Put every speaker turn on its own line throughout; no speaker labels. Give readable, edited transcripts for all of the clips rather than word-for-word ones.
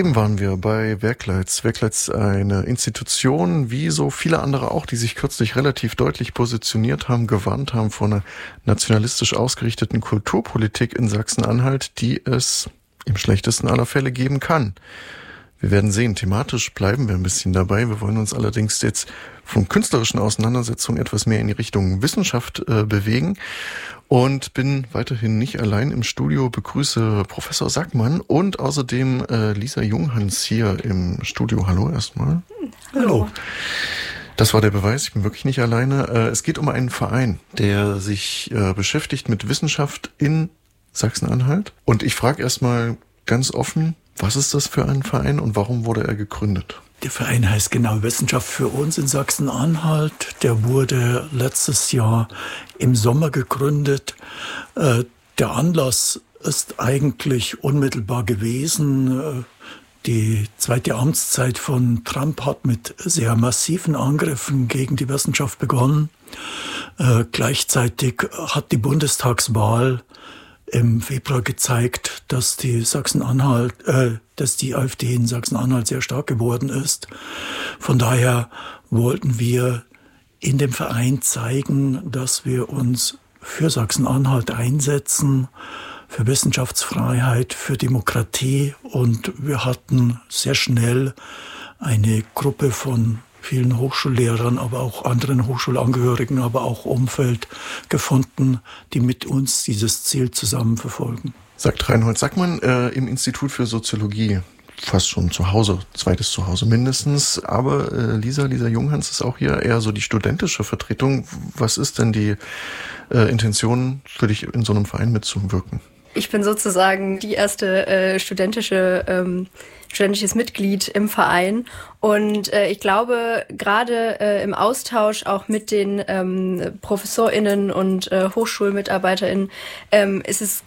Eben waren wir bei Werkleitz. Werkleitz, eine Institution, wie so viele andere auch, die sich kürzlich relativ deutlich positioniert haben, gewarnt haben vor einer nationalistisch ausgerichteten Kulturpolitik in Sachsen-Anhalt, die es im schlechtesten aller Fälle geben kann. Wir werden sehen, thematisch bleiben wir ein bisschen dabei. Wir wollen uns allerdings jetzt von künstlerischen Auseinandersetzungen etwas mehr in die Richtung Wissenschaft bewegen. Und bin weiterhin nicht allein im Studio, begrüße Professor Sackmann und außerdem Lisa Junghans hier im Studio. Hallo erstmal.
Hallo.
Das war der Beweis, ich bin wirklich nicht alleine. Es geht um einen Verein, der sich beschäftigt mit Wissenschaft in Sachsen-Anhalt. Und ich frage erstmal ganz offen, was ist das für ein Verein und warum wurde er gegründet?
Der Verein heißt genau Wissenschaft für uns in Sachsen-Anhalt. Der wurde letztes Jahr im Sommer gegründet. Der Anlass ist eigentlich unmittelbar gewesen. Die zweite Amtszeit von Trump hat mit sehr massiven Angriffen gegen die Wissenschaft begonnen. Gleichzeitig hat die Bundestagswahl im Februar gezeigt, dass die AfD in Sachsen-Anhalt sehr stark geworden ist. Von daher wollten wir in dem Verein zeigen, dass wir uns für Sachsen-Anhalt einsetzen, für Wissenschaftsfreiheit, für Demokratie. Und wir hatten sehr schnell eine Gruppe von vielen Hochschullehrern, aber auch anderen Hochschulangehörigen, aber auch Umfeld gefunden, die mit uns dieses Ziel zusammen verfolgen.
Sagt Reinhold Sackmann im Institut für Soziologie. Fast schon zu Hause, zweites Zuhause mindestens. Aber Lisa Junghans ist auch hier eher so die studentische Vertretung. Was ist denn die Intention für dich, in so einem Verein mitzuwirken?
Ich bin sozusagen die erste studentisches Mitglied im Verein und ich glaube, gerade im Austausch auch mit den ProfessorInnen und HochschulmitarbeiterInnen ist es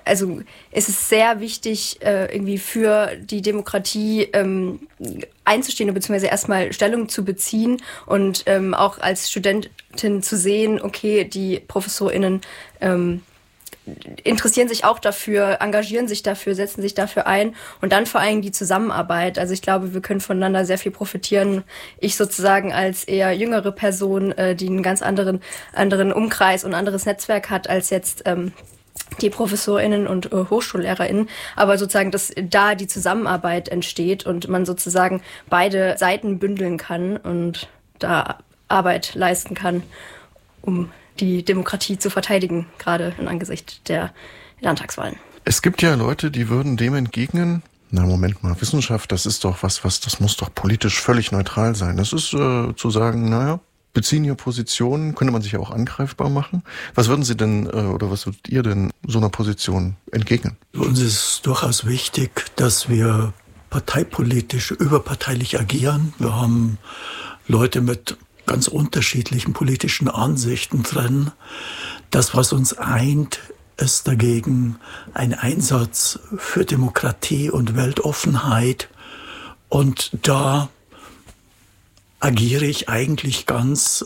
sehr wichtig, irgendwie für die Demokratie einzustehen bzw. erstmal Stellung zu beziehen und auch als Studentin zu sehen, okay, die ProfessorInnen interessieren sich auch dafür, engagieren sich dafür, setzen sich dafür ein und dann vor allem die Zusammenarbeit. Also ich glaube, wir können voneinander sehr viel profitieren. Ich sozusagen als eher jüngere Person, die einen ganz anderen Umkreis und anderes Netzwerk hat als jetzt die ProfessorInnen und HochschullehrerInnen, aber sozusagen, dass da die Zusammenarbeit entsteht und man sozusagen beide Seiten bündeln kann und da Arbeit leisten kann, um die Demokratie zu verteidigen, gerade in Angesicht der Landtagswahlen.
Es gibt ja Leute, die würden dem entgegnen, na Moment mal, Wissenschaft, das ist doch das muss doch politisch völlig neutral sein. Das ist zu sagen, beziehen hier Positionen, könnte man sich ja auch angreifbar machen. Was würden Sie denn oder was würdet ihr denn so einer Position entgegnen?
Für uns ist durchaus wichtig, dass wir parteipolitisch, überparteilich agieren. Wir haben Leute mit ganz unterschiedlichen politischen Ansichten drin. Das, was uns eint, ist dagegen ein Einsatz für Demokratie und Weltoffenheit. Und da agiere ich eigentlich ganz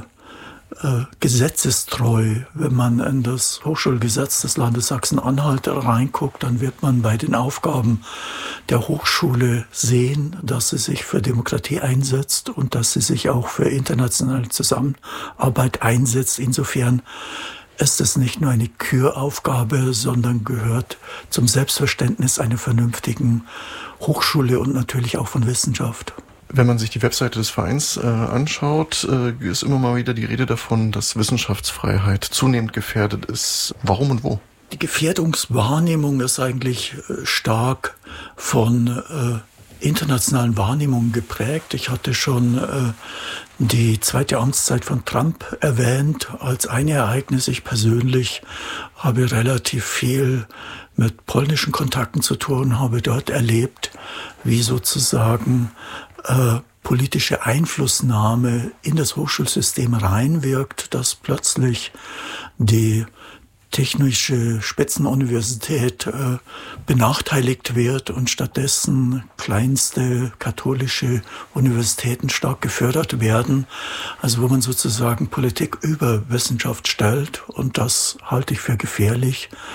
gesetzestreu. Wenn man in das Hochschulgesetz des Landes Sachsen-Anhalt reinguckt, dann wird man bei den Aufgaben der Hochschule sehen, dass sie sich für Demokratie einsetzt und dass sie sich auch für internationale Zusammenarbeit einsetzt. Insofern ist es nicht nur eine Küraufgabe, sondern gehört zum Selbstverständnis einer vernünftigen Hochschule und natürlich auch von Wissenschaft.
Wenn man sich die Webseite des Vereins anschaut, ist immer mal wieder die Rede davon, dass Wissenschaftsfreiheit zunehmend gefährdet ist. Warum und wo?
Die Gefährdungswahrnehmung ist eigentlich stark von internationalen Wahrnehmungen geprägt. Ich hatte schon die zweite Amtszeit von Trump erwähnt als ein Ereignis. Ich persönlich habe relativ viel mit polnischen Kontakten zu tun, habe dort erlebt, wie sozusagen politische Einflussnahme in das Hochschulsystem reinwirkt, dass plötzlich die technische Spitzenuniversität benachteiligt wird und stattdessen kleinste katholische Universitäten stark gefördert werden. Also wo man sozusagen Politik über Wissenschaft stellt, und das halte ich für gefährlich.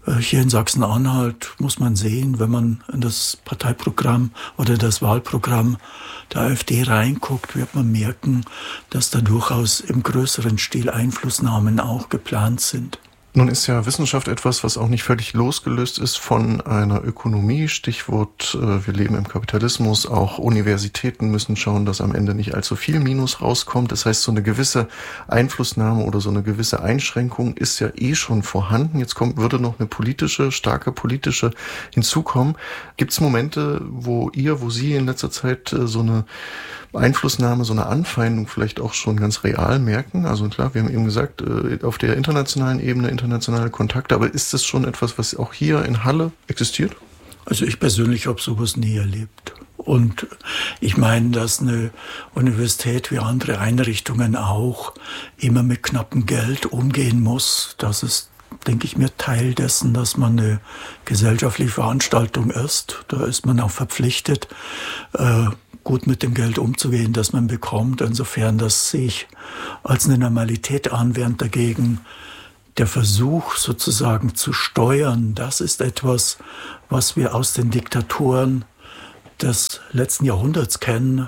Hier in Sachsen-Anhalt muss man sehen, wenn man in das Parteiprogramm oder das Wahlprogramm der AfD reinguckt, wird man merken, dass da durchaus im größeren Stil Einflussnahmen auch geplant sind.
Nun ist ja Wissenschaft etwas, was auch nicht völlig losgelöst ist von einer Ökonomie. Stichwort, wir leben im Kapitalismus. Auch Universitäten müssen schauen, dass am Ende nicht allzu viel Minus rauskommt. Das heißt, so eine gewisse Einflussnahme oder so eine gewisse Einschränkung ist ja schon vorhanden. Jetzt würde noch eine starke politische hinzukommen. Gibt es Momente, wo Sie in letzter Zeit so eine Einflussnahme, so eine Anfeindung vielleicht auch schon ganz real merken? Also klar, wir haben eben gesagt, auf der internationalen Ebene internationale Kontakte, aber ist das schon etwas, was auch hier in Halle existiert?
Also ich persönlich habe sowas nie erlebt. Und ich meine, dass eine Universität wie andere Einrichtungen auch immer mit knappem Geld umgehen muss. Das ist, denke ich mir, Teil dessen, dass man eine gesellschaftliche Veranstaltung ist. Da ist man auch verpflichtet, gut mit dem Geld umzugehen, das man bekommt. Insofern, das sehe ich als eine Normalität an, während dagegen der Versuch sozusagen zu steuern, das ist etwas, was wir aus den Diktaturen des letzten Jahrhunderts kennen.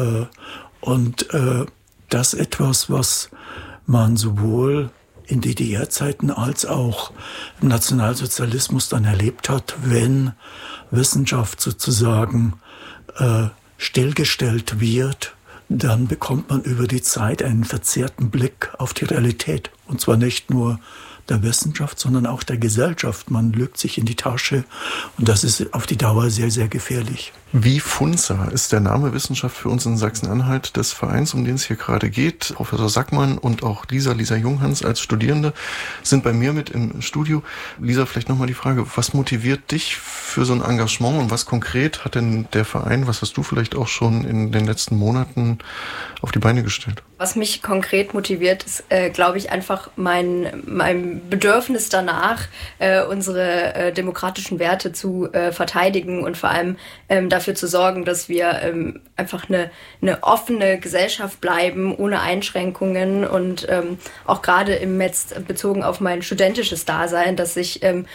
Und das ist etwas, was man sowohl in DDR-Zeiten als auch im Nationalsozialismus dann erlebt hat, wenn Wissenschaft sozusagen stillgestellt wird, dann bekommt man über die Zeit einen verzerrten Blick auf die Realität. Und zwar nicht nur der Wissenschaft, sondern auch der Gesellschaft. Man lügt sich in die Tasche und das ist auf die Dauer sehr, sehr gefährlich.
Wie Funza ist der Name Wissenschaft für uns in Sachsen-Anhalt des Vereins, um den es hier gerade geht. Professor Sackmann und auch Lisa Junghans als Studierende sind bei mir mit im Studio. Lisa, vielleicht nochmal die Frage, was motiviert dich für so ein Engagement und was konkret hat denn der Verein, was hast du vielleicht auch schon in den letzten Monaten auf die Beine gestellt?
Was mich konkret motiviert, ist, glaube ich, einfach mein Bedürfnis danach, unsere demokratischen Werte zu verteidigen und vor allem dafür zu sorgen, dass wir einfach eine offene Gesellschaft bleiben, ohne Einschränkungen und auch gerade im jetzt bezogen auf mein studentisches Dasein, dass ich in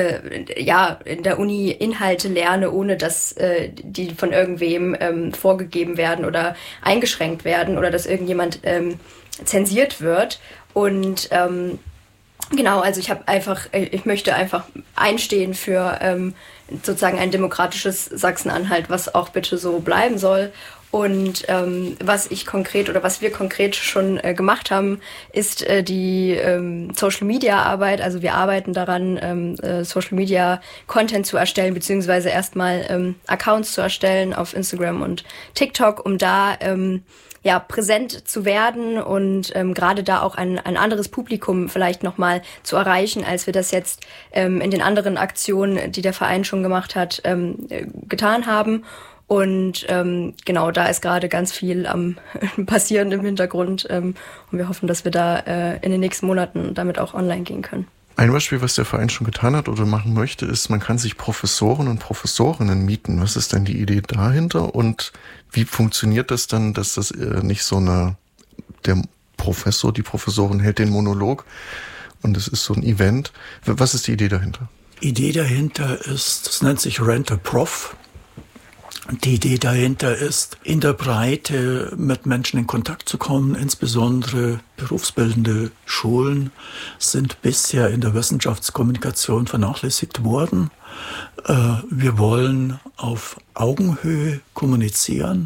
der Uni Inhalte lerne, ohne dass die von irgendwem vorgegeben werden oder eingeschränkt werden oder dass irgendjemand zensiert wird. Und genau, also ich möchte einfach einstehen für sozusagen ein demokratisches Sachsen-Anhalt, was auch bitte so bleiben soll. Und was wir konkret schon gemacht haben, ist die Social-Media-Arbeit. Also wir arbeiten daran, Social-Media-Content zu erstellen, beziehungsweise erstmal Accounts zu erstellen auf Instagram und TikTok, um da präsent zu werden und gerade da auch ein anderes Publikum vielleicht nochmal zu erreichen, als wir das jetzt in den anderen Aktionen, die der Verein schon gemacht hat, getan haben. Und genau, da ist gerade ganz viel am Passieren im Hintergrund und wir hoffen, dass wir da in den nächsten Monaten damit auch online gehen können.
Ein Beispiel, was der Verein schon getan hat oder machen möchte, ist, man kann sich Professoren und Professorinnen mieten. Was ist denn die Idee dahinter und wie funktioniert das dann, dass das nicht der Professor, die Professorin hält den Monolog und es ist so ein Event. Was ist die Idee dahinter?
Die Idee dahinter ist, das nennt sich Rent-a-Prof. Die Idee dahinter ist, in der Breite mit Menschen in Kontakt zu kommen, insbesondere berufsbildende Schulen sind bisher in der Wissenschaftskommunikation vernachlässigt worden. Wir wollen auf Augenhöhe kommunizieren.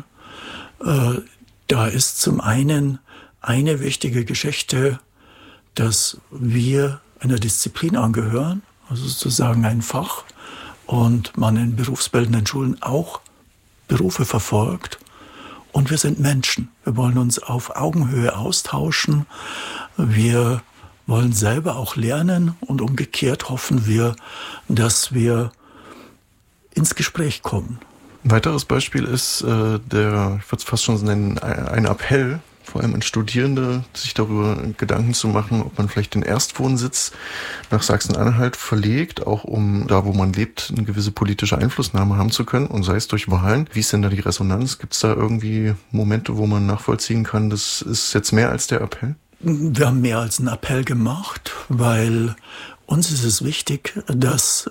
Da ist zum einen eine wichtige Geschichte, dass wir einer Disziplin angehören, also sozusagen ein Fach, und man in berufsbildenden Schulen auch Berufe verfolgt. Und wir sind Menschen. Wir wollen uns auf Augenhöhe austauschen. Wir wollen selber auch lernen und umgekehrt hoffen wir, dass wir ins Gespräch kommen.
Ein weiteres Beispiel ist ich würde es fast schon nennen, ein Appell, vor allem an Studierende, sich darüber Gedanken zu machen, ob man vielleicht den Erstwohnsitz nach Sachsen-Anhalt verlegt, auch um da, wo man lebt, eine gewisse politische Einflussnahme haben zu können und sei es durch Wahlen. Wie ist denn da die Resonanz? Gibt es da irgendwie Momente, wo man nachvollziehen kann, das ist jetzt mehr als der Appell?
Wir haben mehr als einen Appell gemacht, weil Uns ist es wichtig, dass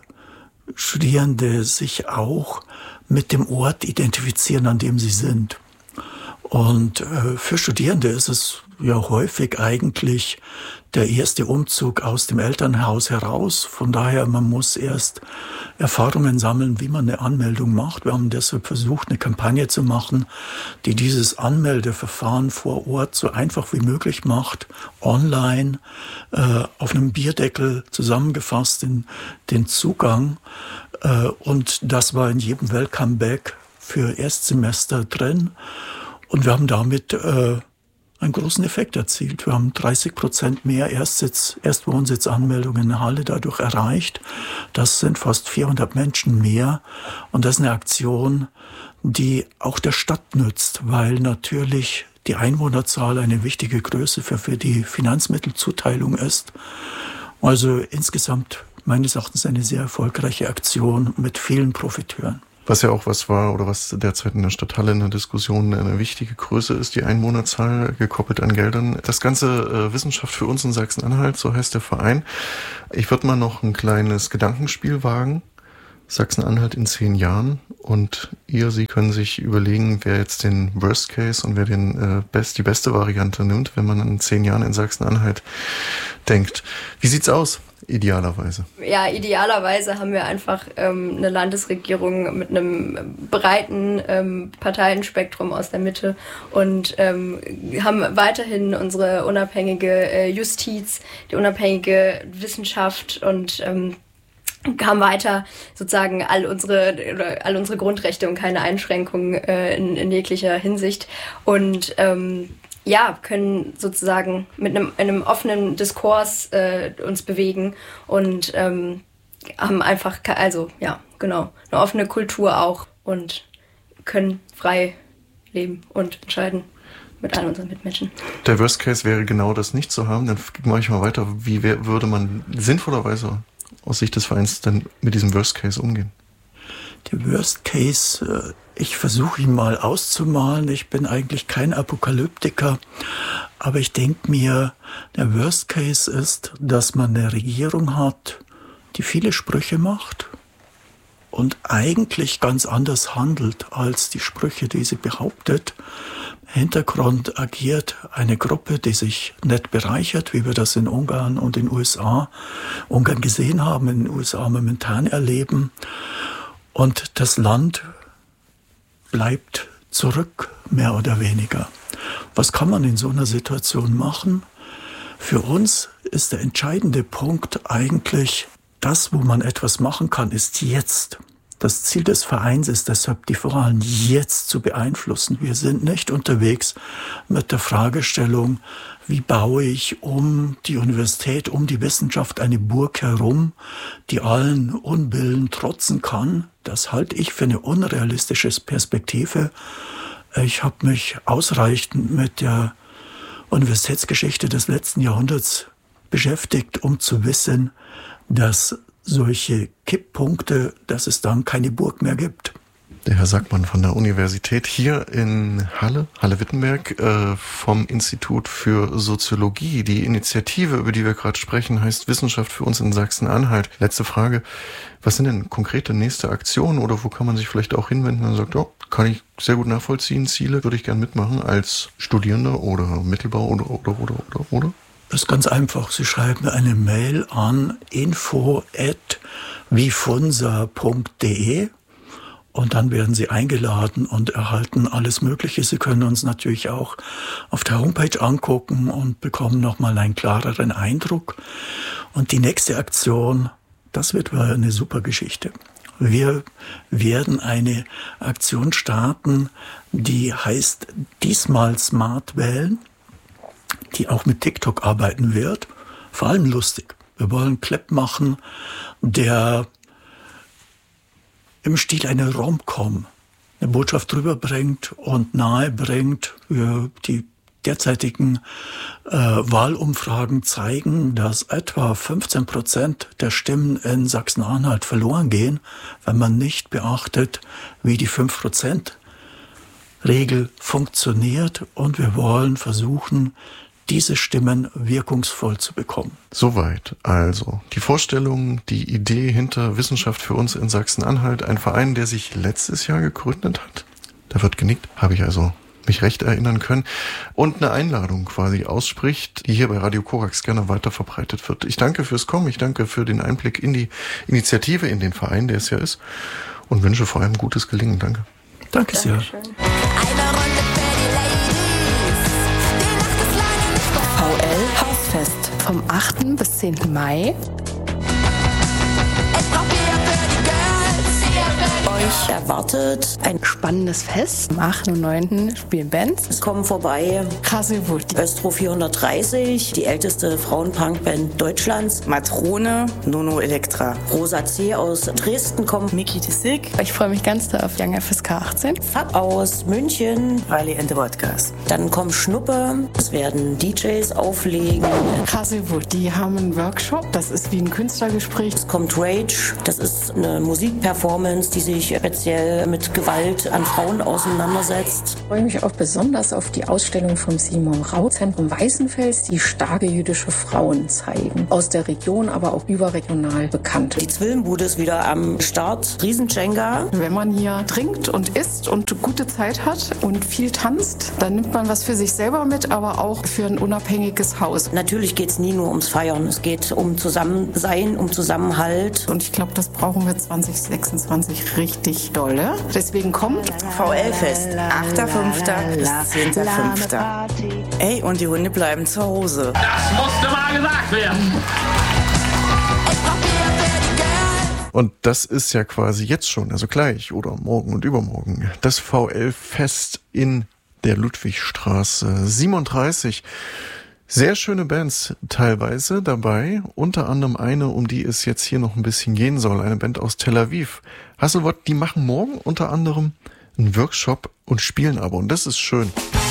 Studierende sich auch mit dem Ort identifizieren, an dem sie sind. Und für Studierende ist es ja häufig eigentlich der erste Umzug aus dem Elternhaus heraus. Von daher, man muss erst Erfahrungen sammeln, wie man eine Anmeldung macht. Wir haben deshalb versucht, eine Kampagne zu machen, die dieses Anmeldeverfahren vor Ort so einfach wie möglich macht, online, auf einem Bierdeckel zusammengefasst in den Zugang. Und das war in jedem Welcome-Back für Erstsemester drin. Und wir haben damit einen großen Effekt erzielt. Wir haben 30% mehr Erstwohnsitzanmeldungen in der Halle dadurch erreicht. Das sind fast 400 Menschen mehr. Und das ist eine Aktion, die auch der Stadt nützt, weil natürlich die Einwohnerzahl eine wichtige Größe für die Finanzmittelzuteilung ist. Also insgesamt meines Erachtens eine sehr erfolgreiche Aktion mit vielen Profiteuren.
Was ja auch was war oder was derzeit in der Stadthalle in der Diskussion eine wichtige Größe ist, die Einwohnerzahl gekoppelt an Geldern. Das Ganze Wissenschaft für uns in Sachsen-Anhalt, so heißt der Verein. Ich würde mal noch ein kleines Gedankenspiel wagen. Sachsen-Anhalt in 10 Jahren und Sie können sich überlegen, wer jetzt den Worst Case und wer die beste Variante nimmt, wenn man in 10 Jahren in Sachsen-Anhalt denkt. Wie sieht's aus? Idealerweise.
Ja, idealerweise haben wir einfach eine Landesregierung mit einem breiten Parteienspektrum aus der Mitte und haben weiterhin unsere unabhängige Justiz, die unabhängige Wissenschaft und haben weiter sozusagen all unsere Grundrechte und keine Einschränkungen in jeglicher Hinsicht und können sozusagen mit einem offenen Diskurs uns bewegen und haben einfach, eine offene Kultur auch und können frei leben und entscheiden mit all unseren Mitmenschen.
Der Worst Case wäre genau das nicht zu haben. Dann mache ich mal weiter. Wie würde man sinnvollerweise aus Sicht des Vereins denn mit diesem Worst Case umgehen?
Der Worst Case, ich versuche ihn mal auszumalen. Ich bin eigentlich kein Apokalyptiker, aber ich denke mir, der Worst Case ist, dass man eine Regierung hat, die viele Sprüche macht und eigentlich ganz anders handelt als die Sprüche, die sie behauptet. Im Hintergrund agiert eine Gruppe, die sich nett bereichert, wie wir das in Ungarn und in den USA, Ungarn gesehen haben, in den USA momentan erleben. Und das Land bleibt zurück, mehr oder weniger. Was kann man in so einer Situation machen? Für uns ist der entscheidende Punkt eigentlich, das, wo man etwas machen kann, ist jetzt. Das Ziel des Vereins ist deshalb, die Wahlen jetzt zu beeinflussen. Wir sind nicht unterwegs mit der Fragestellung, wie baue ich um die Universität, um die Wissenschaft eine Burg herum, die allen Unbillen trotzen kann. Das halte ich für eine unrealistische Perspektive. Ich habe mich ausreichend mit der Universitätsgeschichte des letzten Jahrhunderts beschäftigt, um zu wissen, dass solche Kipppunkte, dass es dann keine Burg mehr gibt.
Der Herr Sackmann von der Universität hier in Halle-Wittenberg, vom Institut für Soziologie. Die Initiative, über die wir gerade sprechen, heißt Wissenschaft für uns in Sachsen-Anhalt. Letzte Frage, was sind denn konkrete nächste Aktionen oder wo kann man sich vielleicht auch hinwenden und sagt, kann ich sehr gut nachvollziehen, Ziele würde ich gern mitmachen als Studierender oder Mittelbau oder?
Das ist ganz einfach. Sie schreiben eine Mail an info@wifunsa.de und dann werden Sie eingeladen und erhalten alles Mögliche. Sie können uns natürlich auch auf der Homepage angucken und bekommen nochmal einen klareren Eindruck. Und die nächste Aktion, das wird eine super Geschichte. Wir werden eine Aktion starten, die heißt diesmal Smart wählen, die auch mit TikTok arbeiten wird. Vor allem lustig. Wir wollen einen Clip machen, der im Stil einer Rom-Com eine Botschaft rüberbringt und nahebringt. Die derzeitigen Wahlumfragen zeigen, dass etwa 15% der Stimmen in Sachsen-Anhalt verloren gehen, wenn man nicht beachtet, wie die 5%-Regel funktioniert. Und wir wollen versuchen, diese Stimmen wirkungsvoll zu bekommen.
Soweit also die Vorstellung, die Idee hinter Wissenschaft für uns in Sachsen-Anhalt, ein Verein, der sich letztes Jahr gegründet hat. Da wird genickt, habe ich also mich recht erinnern können, und eine Einladung quasi ausspricht, die hier bei Radio Korax gerne weiter verbreitet wird. Ich danke fürs Kommen, ich danke für den Einblick in die Initiative, in den Verein, der es ja ist, und wünsche vor allem gutes Gelingen. Danke.
Danke sehr.
VL Hausfest vom 8. bis 10. Mai.
Euch erwartet ein
Spannendes Fest. Am 8. und 9. spielen Bands.
Es kommen vorbei
Kraselwood,
Östro 430, die älteste Frauenpunkband Deutschlands.
Matrone, Nono Elektra.
Rosa C. aus Dresden kommt.
Mickey the Sick,
Ich freue mich ganz doll auf Young FSK 18.
Fab aus München.
Riley and the Vodkas.
Dann kommt Schnuppe. Es werden DJs auflegen.
Kraselwood, die haben einen Workshop. Das ist wie ein Künstlergespräch.
Es kommt Rage. Das ist eine Musikperformance, die sich speziell mit Gewalt an Frauen auseinandersetzt.
Ich freue mich auch besonders auf die Ausstellung vom Simon Rau Zentrum Weißenfels, die starke jüdische Frauen zeigen. Aus der Region, aber auch überregional bekannt.
Die Zwillenbude ist wieder am Start. Riesenjenga.
Wenn man hier trinkt und isst und gute Zeit hat und viel tanzt, dann nimmt man was für sich selber mit, aber auch für ein unabhängiges Haus.
Natürlich geht es nie nur ums Feiern. Es geht um Zusammensein, um Zusammenhalt.
Und ich glaube, das brauchen wir 2026 richtig dolle. Deswegen kommt
VL-Fest, 8.5. bis 10.5. Ey, und die Hunde bleiben zu Hause.
Das musste mal gesagt werden.
Und das ist ja quasi jetzt schon, also gleich oder morgen und übermorgen, das VL-Fest in der Ludwigstraße 37. Sehr schöne Bands teilweise dabei, unter anderem eine, um die es jetzt hier noch ein bisschen gehen soll, eine Band aus Tel Aviv. Hasselwatt, die machen morgen unter anderem einen Workshop und spielen aber, und das ist schön.